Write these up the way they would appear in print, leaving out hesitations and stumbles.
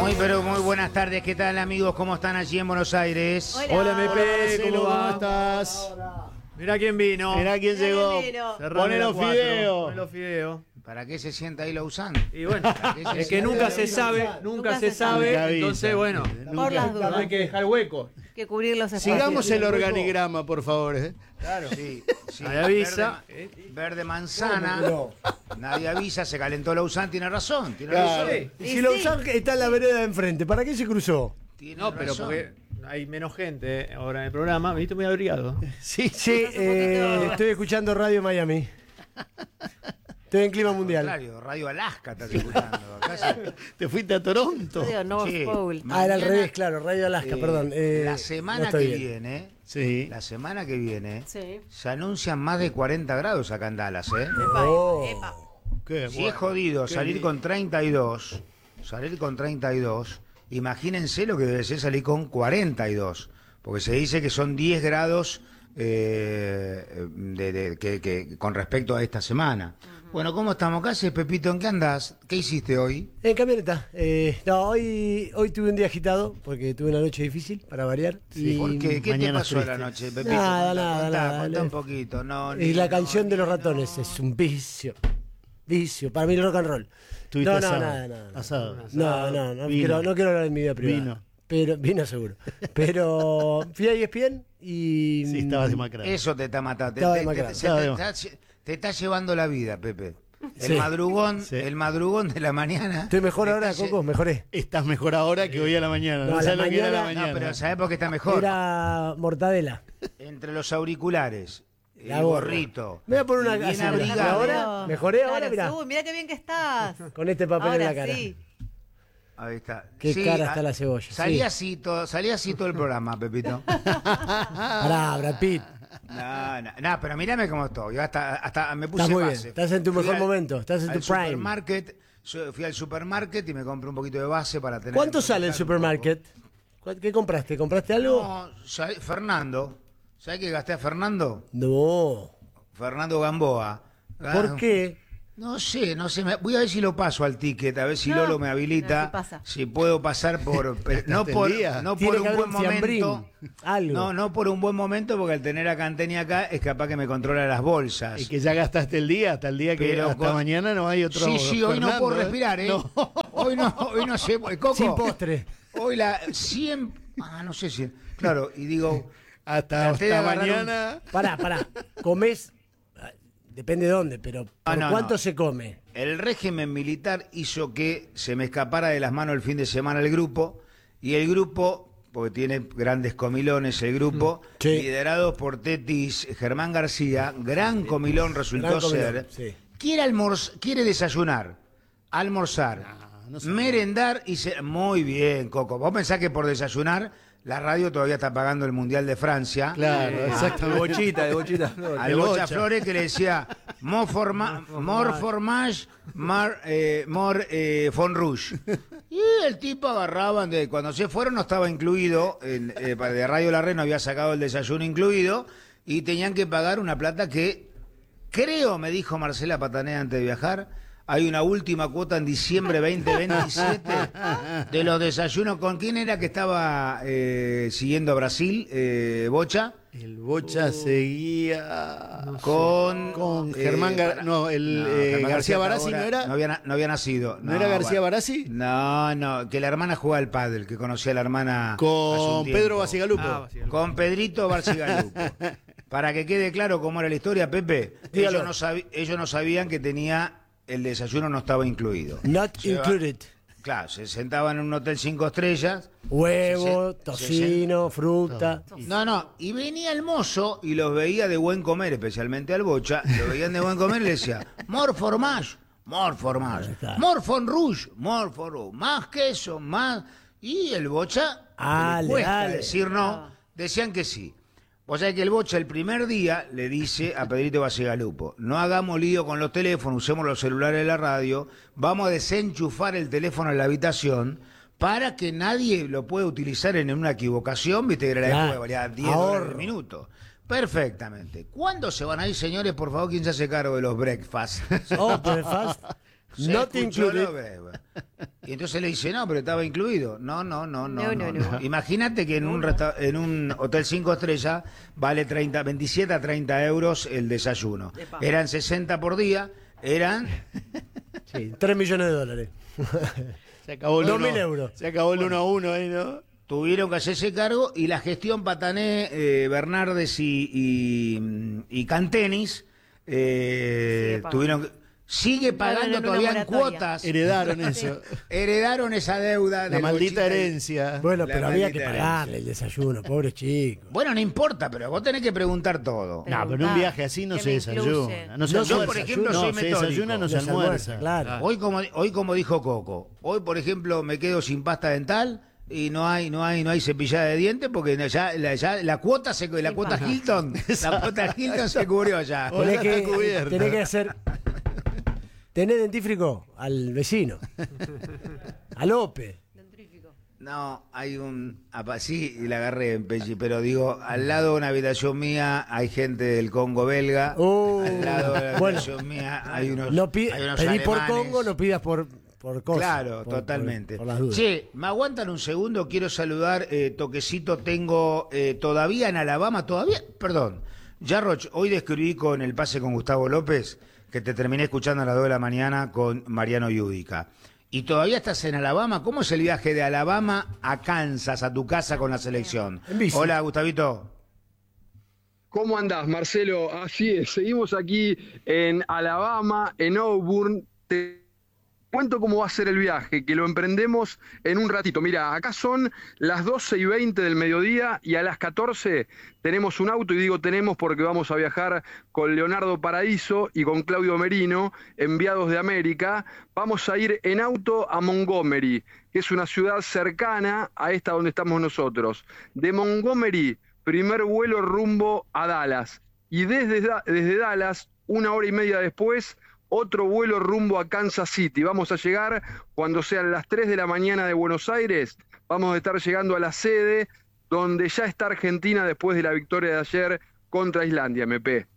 Pero muy buenas tardes, ¿qué tal amigos? ¿Cómo están allí en Buenos Aires? Hola Mepe, Marcelo, ¿cómo estás? Mirá quién vino. Mirá quién llegó. Poné los fideos. Poné los fideos. ¿Para qué se sienta ahí Lausanne? Y bueno, es que nunca se sabe, Nunca avisa. entonces bueno, Por las dudas. hay que dejar hueco. Que cubrir los espacios. Sigamos el organigrama, por favor. Claro. Sí, sí. Nadie avisa. Verde manzana. Nadie avisa, se calentó Lausanne, tiene razón. Tiene Claro. razón. Y si Lausanne está en la vereda de enfrente, ¿para qué se cruzó? Tiene No, pero razón. porque hay menos gente ahora en el programa, me viste muy abrigado. Sí, Estoy escuchando Radio Miami. Estoy en clima mundial. Claro, Radio Alaska estás escuchando. Acá ¿Te fuiste a Toronto? Radio North Sí. Pole. Ah, era al Mañana, revés, claro, Radio Alaska, perdón. la no semana estoy que bien. viene, Sí. la semana que viene, Sí. se anuncian más de 40 grados acá en Dallas, ¿eh? Epa, Oh. epa. Qué Si bueno. es jodido Qué salir lindo. con 32, imagínense lo que debe ser salir con 42, porque se dice que son 10 grados con respecto a esta semana. Bueno, ¿cómo estamos? ¿Qué haces, Pepito? ¿En qué andás? ¿Qué hiciste hoy? En camioneta. No, hoy tuve un día agitado porque tuve una noche difícil para variar. Y ¿Por qué? ¿Qué te mañana pasó a la triste. noche, Pepito? Nada. Contá un poquito. No, Y la no, canción de los no. ratones es un vicio. Vicio. Para mí el rock and roll. Tuviste No, asado. nada. Asado. No Vino. quiero hablar de mi vida privada. Vino. Pero, vino seguro. Pero fui a ESPN y... Sí, estabas demacrado. Eso te está matando. Estaba demacrado. Te está llevando la vida, Pepe. El Sí. madrugón, Sí. el madrugón de la mañana. Estoy mejor te ahora, está lle- Coco, mejoré. Estás mejor ahora que hoy a la mañana. No, No, a sabes la lo que era la mañana- mañana. No, pero ¿sabés por qué está mejor? Era mortadela. Entre los auriculares, La el gorra. gorrito. Me voy a poner una y bien así, abrigado. ahora. Mejoré ahora, mirá. Uy, mira qué bien que estás. Con este papel Ahora en la cara. sí. Ahí está. Qué cara está la cebolla, Salía sí. salía así todo el programa, Pepito. Pará, Brad Pitt. No, pero mírame cómo estoy. Yo hasta me puse Estás muy base. bien. Estás en tu Fui mejor momento. Estás en al tu prime. supermarket. Fui al supermarket y me compré un poquito de base para tener. ¿Cuánto sale el refrescar un supermarket? ¿Qué compraste? ¿Compraste algo? poco. No, Fernando. ¿Sabes qué gasté a Fernando? No. Fernando Gamboa. ¿Por qué? No sé. Voy a ver si lo paso al ticket, a ver si No, Lolo me no, habilita. sí pasa. Si puedo pasar por. No ¿Te por, entendía? no Tiene por que un haber buen un fiambrín, momento. algo. No por un buen momento, porque al tener a Canteni acá es capaz que me controla las bolsas. Y que ya gastaste el día, hasta el día que Pero hasta con- mañana no hay otro. Sí, hoy no Fernando, puedo respirar, ¿eh? No. Hoy no sé. Coco. Sin postre. Hoy la 100. No sé si. Claro, y digo. Hasta Traté de agarrar mañana. Pará. Comés. Depende de dónde, pero ¿por no, cuánto no. se come? El régimen militar hizo que se me escapara de las manos el fin de semana el grupo, y el grupo, porque tiene grandes comilones el grupo, Sí. liderado por Tetis Germán García, gran comilón resultó Gran comilón, ser, sí. quiere desayunar, almorzar, no sé. merendar Muy bien, Coco, vos pensás que por desayunar la radio todavía está pagando el Mundial de Francia. Claro, exactamente. De bochita. Al Bocha Flores que le decía more fromage, more fond rouge. Y el tipo agarraban cuando se fueron no estaba incluido, de Radio La Red no había sacado el desayuno incluido, y tenían que pagar una plata que, creo, me dijo Marcela Patanea antes de viajar, hay una última cuota en diciembre 2027 de los desayunos. ¿Con quién era que estaba siguiendo a Brasil, Bocha? El Bocha seguía Con Germán Germán García Barassi, ahora ¿no era? No había nacido. ¿No era García bueno. Barassi? No, que la hermana jugaba al pádel, que conocía a la hermana hace un Con tiempo. Pedro Basigalupo. Con Pedrito Barcigalupo. Para que quede claro cómo era la historia, Pepe, Dígalo. ellos no sabían que tenía el desayuno, no estaba incluido. Not Se va- included. Claro, se sentaban en un hotel 5 estrellas. Huevo, Se- tocino, fruta. No, y venía el mozo y los veía de buen comer, especialmente al Bocha, lo veían de buen comer y le decía, more fromage, more fond rouge, más queso, más... Y el Bocha, Ale, le cuesta ale. decir no, decían que sí. O sea que el Bocha el primer día le dice a Pedrito Basigalupo, no hagamos lío con los teléfonos, usemos los celulares de la radio, vamos a desenchufar el teléfono en la habitación para que nadie lo pueda utilizar en una equivocación, viste que era la Claro, época, valía 10 ahorro. dólares el minuto. Perfectamente. ¿Cuándo se van a ir, señores? Por favor, ¿quién se hace cargo de los breakfast? Oh, breakfast. Se Not escuchó included. lo que- Y entonces le dice, no, pero estaba incluido. No. No. Imagínate que en un hotel 5 estrellas vale 27 a 30 euros el desayuno. Epa. Eran 60 por día, eran... Sí, 3 millones de dólares. Se acabó el 2.000 uno. euros. Se acabó el 1-1 ahí, ¿no? Tuvieron que hacerse cargo y la gestión Patané, Bernardes y Cantenis pagando. tuvieron que... Sigue pagando en una todavía en moratoria. cuotas. Heredaron eso. Heredaron esa deuda. La del maldita 80 y- herencia. Bueno, La pero había que maldita pagarle el desayuno, pobre chico. Bueno, no importa, pero vos tenés que preguntar todo. Pero- No, pero en un viaje así no ¿Qué se me desayuna. incluye? No se Yo, almuerza. por ejemplo, no, soy se metódico. desayuna, no se No se almuerza. claro. Hoy como dijo Coco, hoy por ejemplo me quedo sin pasta dental y no hay cepillada de dientes porque ya la cuota la cuota Hilton, la cuota Hilton se cubrió ya. Hola, Tenés está cubierta. tenés que hacer. Tenés dentífrico al vecino. A López. No, hay sí, y la agarré en Pechi, pero digo, al lado de una habitación mía hay gente del Congo belga, al lado de la Bueno. habitación mía hay unos No pedí por alemanes. Congo, no pidas por cosas. Claro, por- totalmente. por las dudas. Che, ¿me aguantan un segundo? Quiero saludar, toquecito, tengo todavía en Alabama, perdón, Jarroch, hoy describí con el pase con Gustavo López, que te terminé escuchando a las 2 de la mañana con Mariano Yudica. Y todavía estás en Alabama. ¿Cómo es el viaje de Alabama a Kansas, a tu casa con la selección? En bici. Hola, Gustavito. ¿Cómo andás, Marcelo? Así es, seguimos aquí en Alabama, en Auburn. Te cuento cómo va a ser el viaje, que lo emprendemos en un ratito. Mira, acá son las 12:20 del mediodía y a las 14 tenemos un auto, y digo tenemos porque vamos a viajar con Leonardo Paraíso y con Claudio Merino, enviados de América. Vamos a ir en auto a Montgomery, que es una ciudad cercana a esta donde estamos nosotros. De Montgomery, primer vuelo rumbo a Dallas. Y desde Dallas, 1 hora y media después, otro vuelo rumbo a Kansas City. Vamos a llegar cuando sean las 3 de la mañana de Buenos Aires. Vamos a estar llegando a la sede donde ya está Argentina después de la victoria de ayer contra Islandia, MP.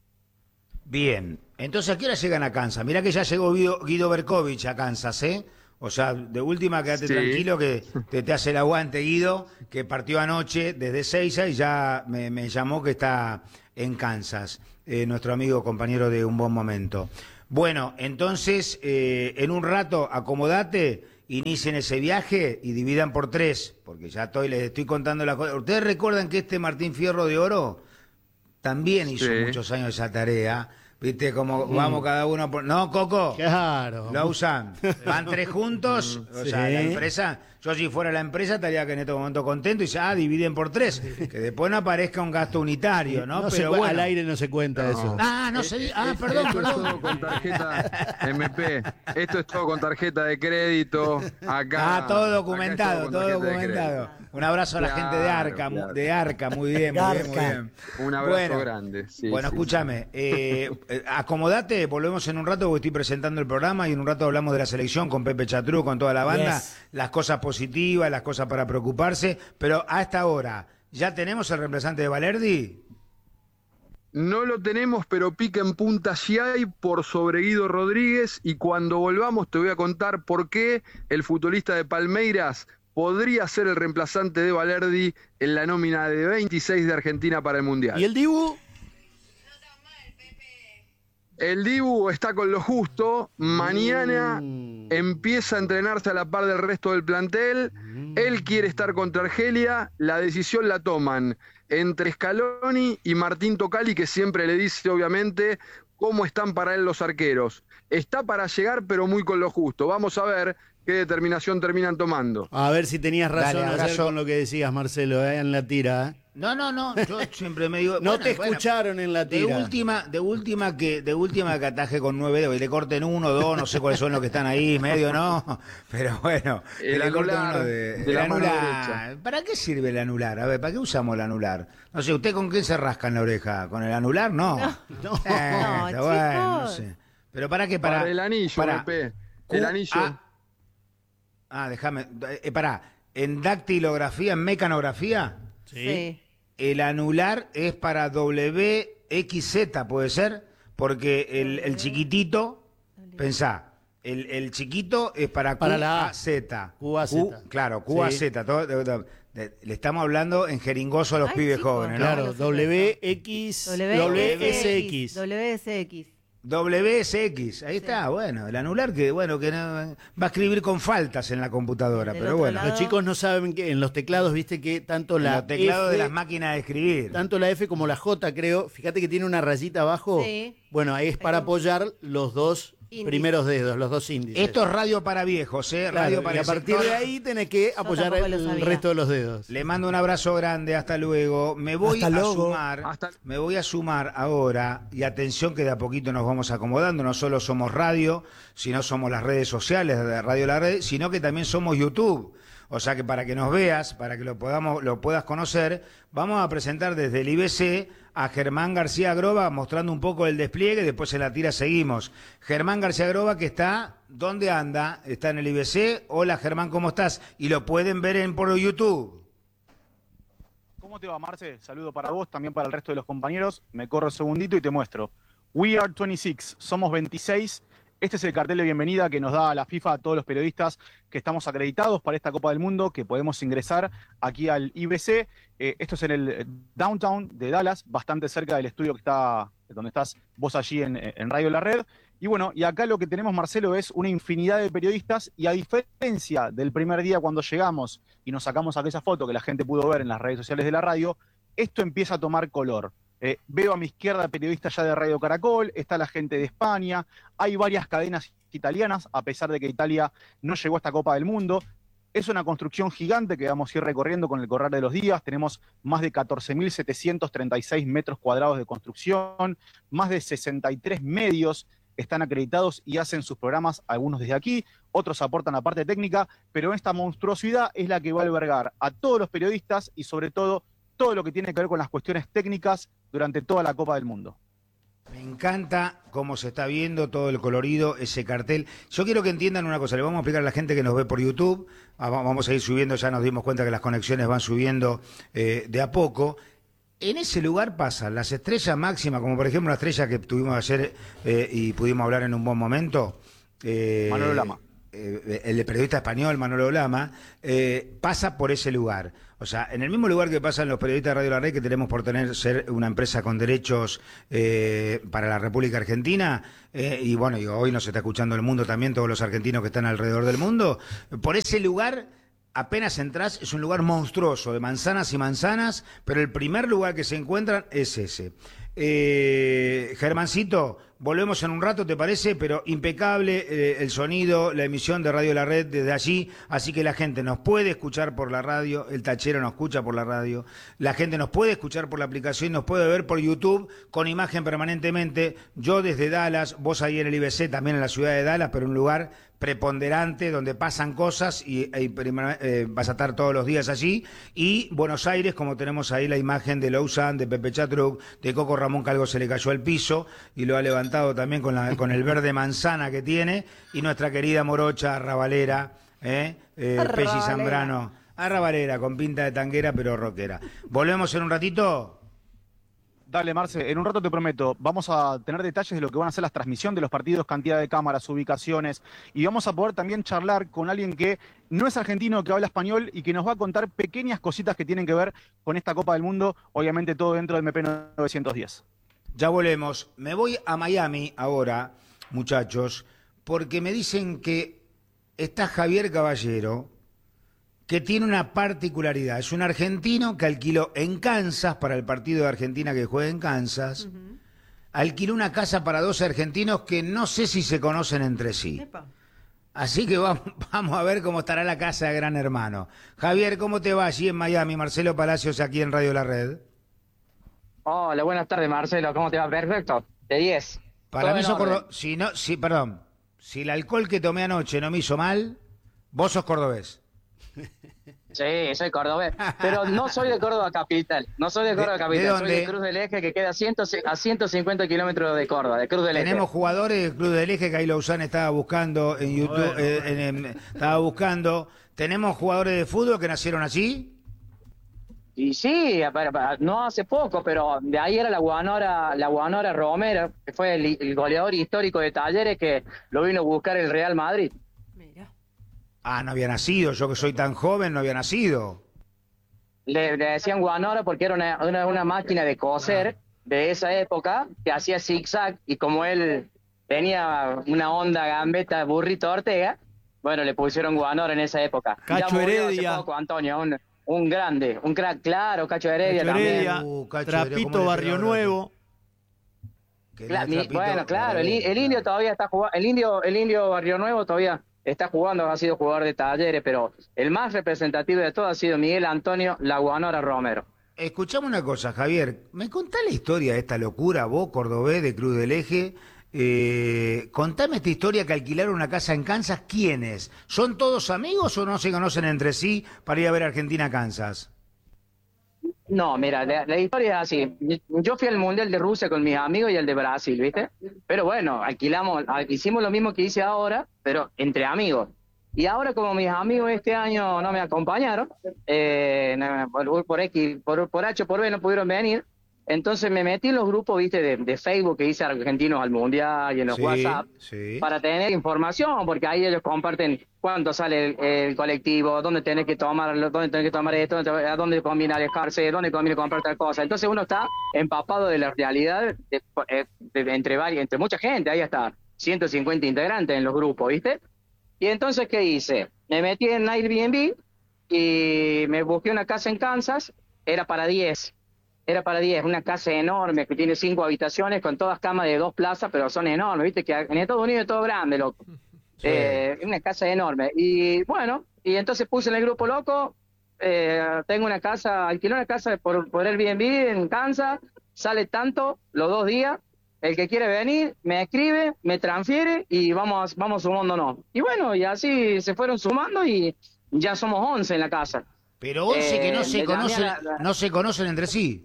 Bien, entonces ¿a qué hora llegan a Kansas? Mirá que ya llegó Guido Berkovich a Kansas, ¿eh? O sea, de última quédate Sí. tranquilo que te hace el aguante Guido, que partió anoche desde Seiza y ya me llamó que está en Kansas, nuestro amigo compañero de Un Buen Momento. Bueno, entonces en un rato acomodate, inicien ese viaje y dividan por 3, porque ya les estoy contando la cosa. ¿Ustedes recuerdan que este Martín Fierro de Oro también hizo Sí. muchos años esa tarea? ¿Viste cómo vamos cada uno por... No, Coco. Claro. Lo usan. Van 3 juntos. O sea, Sí. la empresa, yo si fuera la empresa estaría que en este momento contento y dice, dividen por 3. Que después no aparezca un gasto unitario, ¿no? No se Pero cu- bueno. Al aire no se cuenta eso. No sé. Perdón, Esto es todo perdón. con tarjeta MP. Esto es todo con tarjeta de crédito. Acá. Todo acá documentado, es todo con tarjeta de documentado. crédito. Un abrazo a la Claro, gente de Arca, claro. de Arca, muy bien, muy bien, muy Arca. bien. Un abrazo grande. Sí, bueno, sí, escúchame, acomodate, volvemos en un rato porque estoy presentando el programa y en un rato hablamos de la selección con Pepe Chatrú, con toda la banda, Yes. las cosas positivas, las cosas para preocuparse, pero a esta hora, ¿ya tenemos el reemplazante de Valerdi? No lo tenemos, pero pica en punta sí hay por sobre Guido Rodríguez, y cuando volvamos te voy a contar por qué el futbolista de Palmeiras podría ser el reemplazante de Valerdi en la nómina de 26 de Argentina para el Mundial. ¿Y el Dibu? El Dibu está con lo justo. Mañana empieza a entrenarse a la par del resto del plantel. Él quiere estar contra Argelia. La decisión la toman entre Scaloni y Martín Tocali, que siempre le dice, obviamente, cómo están para él los arqueros. Está para llegar, pero muy con lo justo. Vamos a ver qué determinación terminan tomando. A ver si tenías razón Dale, ayer abrazo. con lo que decías, Marcelo, en la tira. No, yo siempre me digo... No bueno, te bueno, escucharon en la tira. De última que ataje con 9 dedos y le corten 1, 2, no sé cuáles son los que están ahí, medio no, pero bueno, que El le corten anular uno de el la mano anular. derecha. ¿Para qué sirve el anular? A ver, ¿para qué usamos el anular? No sé, ¿usted con qué se rasca en la oreja? ¿Con el anular? No. No, Está bueno, no chicos. sé. ¿Pero para qué? Para el anillo, para Pepe. El anillo. Déjame, pará, en dactilografía, en mecanografía, Sí. el anular es para WXZ, ¿puede ser? Porque el chiquitito, pensá, El chiquito es para la A. QAZ. QAZ. Claro, QAZ. Sí. Le estamos hablando en jeringoso a los Ay, pibes chicos, jóvenes, ¿no? Claro, No, WXX. WSX. Ahí está, bueno, el anular que no, va a escribir con faltas en la computadora, Del pero otro bueno. lado. Los chicos no saben que en los teclados, viste que tanto la Los teclados F, de las máquinas de escribir. tanto la F como la J, creo, fíjate que tiene una rayita abajo. Sí. Bueno, ahí es para apoyar los dos Índice. primeros dedos, los dos índices. Esto es radio para viejos, ¿eh? Claro, Radio para y a el partir sector. de ahí tenés que apoyar tampoco lo el sabía. resto de los dedos. Le mando un abrazo grande, hasta luego. Me voy Hasta a luego. sumar, Hasta- me voy a sumar ahora, y atención que de a poquito nos vamos acomodando, no solo somos radio, sino somos las redes sociales de Radio La Red, sino que también somos YouTube. O sea que para que nos veas, para que lo puedas conocer, vamos a presentar desde el IBC a Germán García Groba mostrando un poco el despliegue, después en la tira seguimos. Germán García Groba que está, ¿dónde anda? Está en el IBC. Hola Germán, ¿cómo estás? Y lo pueden ver por YouTube. ¿Cómo te va, Marce? Saludo para vos, también para el resto de los compañeros. Me corro un segundito y te muestro. We are 26, somos 26. Este es el cartel de bienvenida que nos da la FIFA a todos los periodistas que estamos acreditados para esta Copa del Mundo, que podemos ingresar aquí al IBC. Esto es en el downtown de Dallas, bastante cerca del estudio que está donde estás vos allí en Radio La Red. Y bueno, y acá lo que tenemos, Marcelo, es una infinidad de periodistas, y a diferencia del primer día cuando llegamos y nos sacamos aquella foto que la gente pudo ver en las redes sociales de la radio, esto empieza a tomar color. Veo a mi izquierda periodistas ya de Radio Caracol, está la gente de España, hay varias cadenas italianas, a pesar de que Italia no llegó a esta Copa del Mundo. Es una construcción gigante que vamos a ir recorriendo con el correr de los días. Tenemos más de 14.736 metros cuadrados de construcción, más de 63 medios están acreditados y hacen sus programas, algunos desde aquí, otros aportan la parte técnica, pero esta monstruosidad es la que va a albergar a todos los periodistas y sobre todo lo que tiene que ver con las cuestiones técnicas durante toda la Copa del Mundo. Me encanta cómo se está viendo todo el colorido, ese cartel. Yo quiero que entiendan una cosa, le vamos a explicar a la gente que nos ve por YouTube, vamos a ir subiendo, ya nos dimos cuenta que las conexiones van subiendo de a poco. En ese lugar pasan las estrellas máximas, como por ejemplo la estrella que tuvimos ayer y pudimos hablar en un buen momento. Manolo Lama. El periodista español Manolo Lama pasa por ese lugar. O sea, en el mismo lugar que pasan los periodistas de Radio La Red, que tenemos por ser una empresa con derechos para la República Argentina, y bueno, y hoy nos está escuchando el mundo también, todos los argentinos que están alrededor del mundo, por ese lugar, apenas entras, es un lugar monstruoso, de manzanas y manzanas, pero el primer lugar que se encuentran es ese. Germancito, volvemos en un rato, ¿te parece? Pero impecable el sonido, la emisión de Radio La Red desde allí, así que la gente nos puede escuchar por la radio, el tachero nos escucha por la radio, la gente nos puede escuchar por la aplicación, nos puede ver por YouTube con imagen permanentemente, yo desde Dallas, vos ahí en el IBC, también en la ciudad de Dallas, pero un lugar preponderante donde pasan cosas y vas a estar todos los días allí, y Buenos Aires, como tenemos ahí la imagen de Lausanne, de Pepe Chatruc, de Coco Ramón, que algo se le cayó al piso y lo ha levantado también con el verde manzana que tiene, y nuestra querida morocha arrabalera, Pelli Zambrano, arrabalera con pinta de tanguera pero rockera. ¿Volvemos en un ratito? Dale, Marce, en un rato te prometo, vamos a tener detalles de lo que van a ser las transmisiones de los partidos, cantidad de cámaras, ubicaciones, y vamos a poder también charlar con alguien que no es argentino, que habla español y que nos va a contar pequeñas cositas que tienen que ver con esta Copa del Mundo, obviamente todo dentro del MP 910. Ya volvemos. Me voy a Miami ahora, muchachos, porque me dicen que está Javier Caballero, que tiene una particularidad. Es un argentino que alquiló en Kansas, para el partido de Argentina que juega en Kansas, alquiló una casa para 12 argentinos que no sé si se conocen entre sí. Epa. Así que vamos a ver cómo estará la casa de Gran Hermano. Javier, ¿cómo te va allí en Miami? Marcelo Palacios aquí en Radio La Red. Hola, buenas tardes, Marcelo. ¿Cómo te va? Perfecto. De 10. Para Todo mí en sos orden. cordobés. Perdón. Si el alcohol que tomé anoche no me hizo mal, vos sos cordobés. Sí, soy cordobés. Pero no soy de Córdoba capital. No soy de Córdoba ¿De capital. Soy dónde? de Cruz del Eje, que queda a 150 kilómetros de Córdoba, de Cruz del Eje. Tenemos jugadores del Club del Eje que ahí Lausanne estaba buscando en YouTube. Bueno. Estaba buscando. Tenemos jugadores de fútbol que nacieron allí. Y sí, no hace poco, pero de ahí era la Guanora Romero, que fue el goleador histórico de Talleres que lo vino a buscar el Real Madrid. Mira. Ah, no había nacido, yo que soy tan joven no había nacido. Le decían Guanora porque era una máquina de coser de esa época que hacía zigzag y como él tenía una onda gambeta burrito Ortega, bueno, le pusieron Guanora en esa época. Cacho Ya murió Heredia. hace poco, Antonio, un grande, un crack, claro, Cacho Heredia Cacho también. Heredia, Cacho Heredia, Trapito ¿cómo le Barrio pegaba Nuevo. Bueno, claro, el Indio todavía está jugando, el Indio Barrio Nuevo todavía está jugando, ha sido jugador de Talleres, pero el más representativo de todo ha sido Miguel Antonio La Guanora Romero. Escuchame una cosa, Javier. ¿Me contás la historia de esta locura, vos, cordobés, de Cruz del Eje? Contame esta historia que alquilaron una casa en Kansas. ¿Quiénes? ¿Son todos amigos o no se conocen entre sí para ir a ver Argentina-Kansas? No, mira, la historia es así. Yo fui al Mundial de Rusia con mis amigos y el de Brasil, ¿viste? Pero bueno, hicimos lo mismo que hice ahora, pero entre amigos. Y ahora como mis amigos este año no me acompañaron, por H o por B no pudieron venir, entonces me metí en los grupos, viste, de Facebook que dice Argentinos al Mundial y en los WhatsApp, para tener información, porque ahí ellos comparten cuánto sale el colectivo, dónde tenés que tomar esto, a dónde conviene alejarse, dónde conviene comprar tal cosa. Entonces uno está empapado de la realidad entre mucha gente, ahí hasta 150 integrantes en los grupos, ¿viste? Y entonces, ¿qué hice? Me metí en Airbnb y me busqué una casa en Kansas, era para 10, una casa enorme que tiene 5 habitaciones con todas camas de 2 plazas, pero son enormes, ¿viste? Que en Estados Unidos es todo grande, loco. Sí. Una casa enorme. Y bueno, y entonces puse en el grupo loco, tengo una casa, alquilé una casa por Airbnb en Kansas, sale tanto los 2 días. El que quiere venir, me escribe, me transfiere y vamos sumándonos. Y bueno, y así se fueron sumando y ya somos 11 en la casa. Pero 11 que no se conocen entre sí.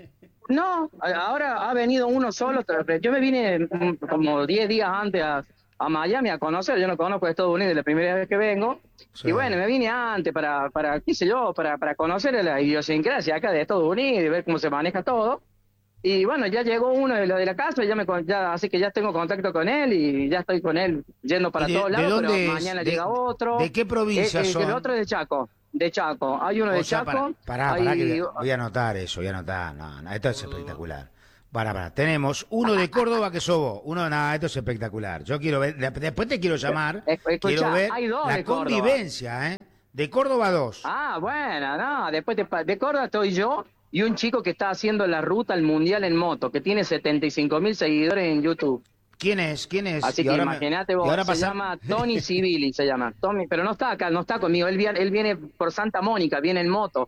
No, ahora ha venido uno solo. Yo me vine como 10 días antes a Miami a conocer. Yo no conozco Estados Unidos, es la primera vez que vengo. Sí. Y bueno, me vine antes para qué sé yo, para conocer la idiosincrasia acá de Estados Unidos y ver cómo se maneja todo. Y bueno, ya llegó uno de los de la casa, así que ya tengo contacto con él y ya estoy con él yendo para todos lados, pero mañana llega otro. ¿De qué provincia son? El otro es de Chaco. Hay uno de Chaco. Pará, que voy a anotar eso, No, esto es espectacular. Pará. Tenemos uno de Córdoba que sos vos. Esto es espectacular. Yo quiero ver, después te quiero llamar. Quiero ver hay dos la de Córdoba. Convivencia, ¿eh? De Córdoba 2. Ah, bueno, no, después de Córdoba estoy yo. Y un chico que está haciendo la ruta al Mundial en moto, que tiene 75.000 seguidores en YouTube. ¿Quién es? Así que imagínate vos, se llama Tony Civili, se llama. Tommy, pero no está acá, no está conmigo. Él viene por Santa Mónica, viene en moto.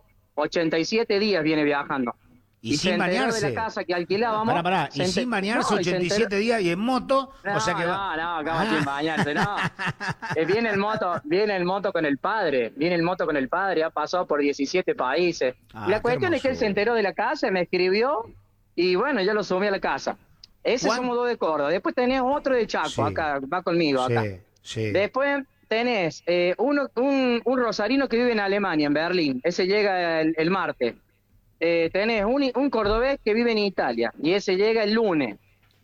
87 días viene viajando. Y sin bañarse. De la casa que alquilábamos. Pará. Y sin bañarse 87 días y en moto. No, o sea que ¿cómo sin bañarse? No. Viene el moto con el padre. Ha pasado por 17 países. La cuestión es que él se enteró de la casa, me escribió y bueno, yo lo sumí a la casa. Ese somos 2 de Córdoba. Después tenés otro de Chaco, acá, va conmigo acá. Sí. Después tenés un rosarino que vive en Alemania, en Berlín. Ese llega el martes. Tenés un cordobés que vive en Italia y ese llega el lunes.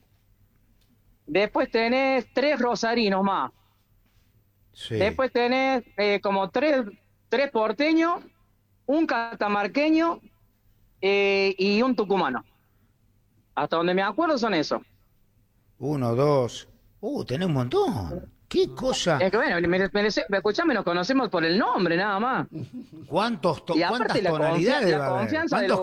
Después tenés 3 rosarinos más. Sí. Después tenés como 3 porteños, un catamarqueño y un tucumano. Hasta donde me acuerdo son esos. 1, 2. Tenés un montón. ¿Qué cosa? Es que bueno, escuchame, nos conocemos por el nombre nada más. ¿Cuántas tonalidades la confianza de los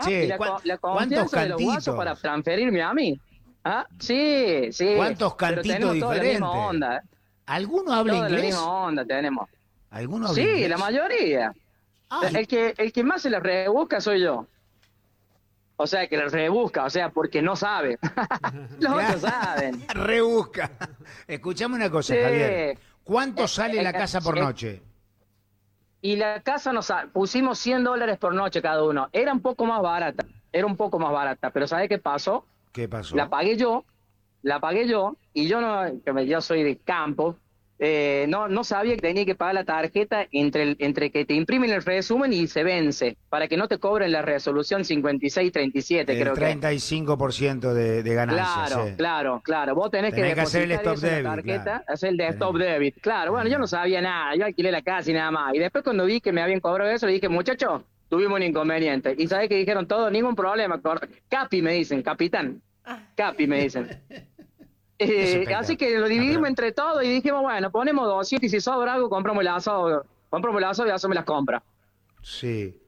guasos para transferirme a mí. ¿Ah? Sí. ¿Cuántos cantitos diferentes? Toda la misma onda. ¿Alguno habla inglés? La misma onda tenemos. ¿Alguno habla inglés? Sí, la mayoría. El que más se la rebusca soy yo. O sea, que la rebusca, porque no sabe. Los otros saben. Rebusca. Escuchame una cosa, Javier. ¿Cuánto sale la casa por noche? Y la casa pusimos $100 por noche cada uno. Era un poco más barata, pero ¿sabes qué pasó? ¿Qué pasó? La pagué yo, y yo soy de campo, no sabía que tenía que pagar la tarjeta entre que te imprimen el resumen y se vence, para que no te cobren la resolución 5637, El creo que. 35% de ganancias. Claro. Vos tenés que hacer el depositar stop eso en debit, la tarjeta, claro. hacer el de stop debit. Claro, bueno, yo no sabía nada, yo alquilé la casa y nada más. Y después cuando vi que me habían cobrado eso, le dije, muchachos, tuvimos un inconveniente. ¿Y sabés qué dijeron todos? Ningún problema. Capi me dicen, capitán. Capi me dicen. Así que lo dividimos entre todos y dijimos, bueno, ponemos 200 y si sobra algo, compramos el asado y eso me las compra. Sí.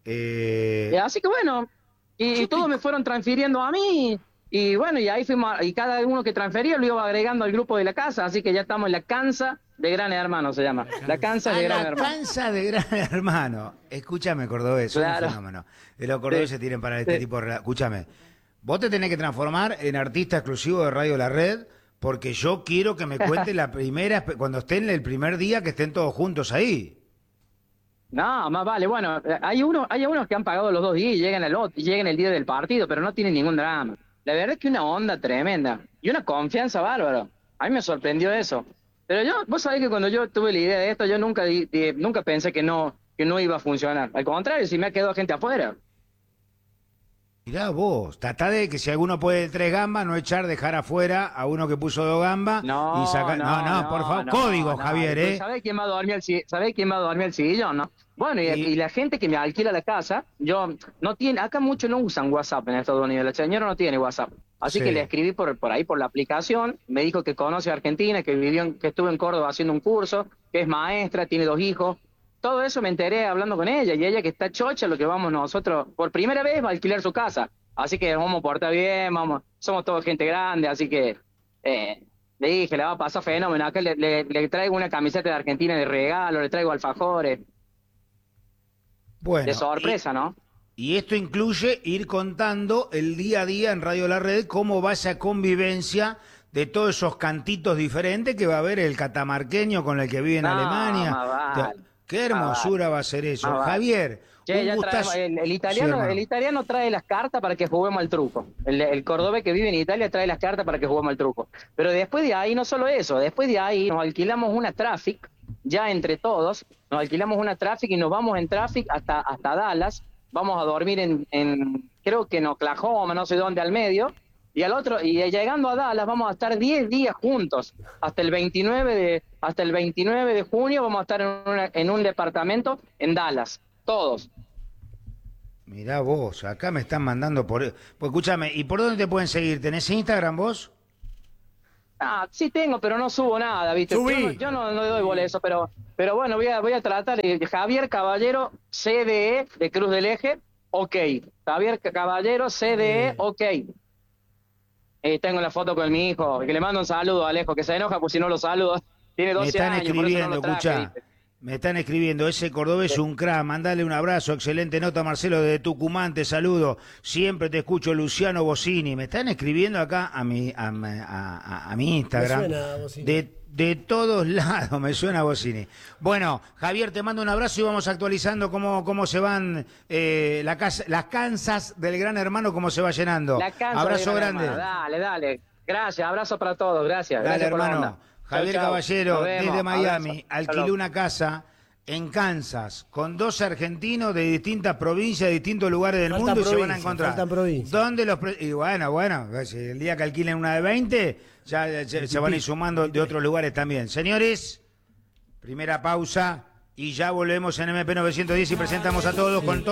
Así que bueno, y todos me fueron transfiriendo a mí y bueno, y ahí fuimos, y cada uno que transfería lo iba agregando al grupo de la casa, así que ya estamos en la cansa de Gran Hermano, se llama. La cansa de Gran La Hermano. cansa de Gran Hermano. Escúchame, cordobés, Claro. un fenómeno. Los cordobeses tienen para este tipo de... Escúchame, vos te tenés que transformar en artista exclusivo de Radio La Red, porque yo quiero que me cuente la primera, cuando estén el primer día, que estén todos juntos ahí. No, más vale, bueno, hay unos que han pagado los 2 días y llegan el día del partido, pero no tienen ningún drama. La verdad es que una onda tremenda y una confianza bárbaro. A mí me sorprendió eso. Pero vos sabés que cuando yo tuve la idea de esto, yo nunca pensé que no iba a funcionar. Al contrario, si me ha quedado gente afuera. Mirá vos, tratá de que si alguno puede 3 gambas, no dejar afuera a uno que puso 2 gambas y sacar... No, por favor, código, Javier, ¿Sabés quién va a dormir al sillón, no? Bueno, y la gente que me alquila la casa, acá muchos no usan WhatsApp en Estados Unidos, la señora no tiene WhatsApp. Así Sí. que le escribí por ahí por la aplicación, me dijo que conoce a Argentina, que estuvo en Córdoba haciendo un curso, que es maestra, tiene 2 hijos. Todo eso me enteré hablando con ella, y ella que está chocha, lo que vamos nosotros, por primera vez va a alquilar su casa. Así que vamos a portar bien, somos todos gente grande, así que le dije, le va a pasar fenómeno. Acá le traigo una camiseta de Argentina de regalo, le traigo alfajores, Bueno, de sorpresa, ¿no? y esto incluye ir contando el día a día en Radio La Red cómo va esa convivencia de todos esos cantitos diferentes que va a haber el catamarqueño con el que vive en No, Alemania. más vale. Qué hermosura va a ser eso. Más vale. Javier, Che, un ya gustazo. traemos, el Sí, hermano. italiano trae las cartas para que juguemos al truco. El cordobés que vive en Italia trae las cartas para que juguemos al truco. Pero después de ahí, no solo eso, después de ahí nos alquilamos una Traffic, ya entre todos, nos alquilamos una Traffic y nos vamos en Traffic hasta Dallas. Vamos a dormir creo que en Oklahoma, no sé dónde, al medio. Y llegando a Dallas vamos a estar 10 días juntos. Hasta el 29 de junio vamos a estar en un departamento en Dallas. Todos. Mirá vos, acá me están mandando por... Pues escúchame, ¿y por dónde te pueden seguir? ¿Tenés Instagram vos? Sí tengo, pero no subo nada, ¿viste? Subí. Yo no doy bola a eso, pero bueno, voy a tratar. Javier Caballero, CDE, de Cruz del Eje, ok. Javier Caballero, CDE, ok. Tengo la foto con mi hijo, que le mando un saludo a Alejo, que se enoja pues si no lo saludo. Tiene 12 Me están años, por eso no escribiendo, lo traje, escuchá. ¿viste? Me están escribiendo, ese cordobés es un crack, mandale un abrazo, excelente nota, Marcelo, de Tucumán, te saludo, siempre te escucho, Luciano Bocini. Me están escribiendo acá a mi Instagram. Me suena Bocini. De todos lados me suena Bocini. Bueno, Javier, te mando un abrazo y vamos actualizando cómo se van las cansas del Gran Hermano, cómo se va llenando. La cansa Abrazo de Gran grande. Hermano. Dale. Gracias, abrazo para todos, gracias. Dale, Gracias por la hermano. onda. Javier Chau, chau. Caballero, Nos vemos. desde Miami, Abrazo. alquiló Chau. una casa en Kansas con 2 argentinos de distintas provincias, de distintos lugares del Faltan mundo y se van a provincias, encontrar. faltan provincias. ¿Dónde y bueno, si el día que alquilen una de 20, ya se van a ir sumando de otros lugares también. Señores, primera pausa y ya volvemos en MP 910 y presentamos a todos con